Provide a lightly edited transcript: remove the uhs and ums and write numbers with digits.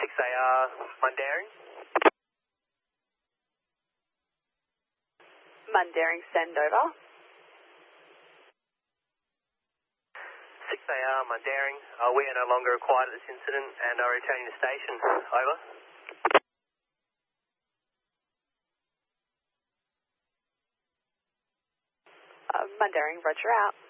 6AR Mundaring. Mundaring, send over. 6AR Mundaring. We are no longer required at this incident and are returning to station. Over. Mundaring, roger out.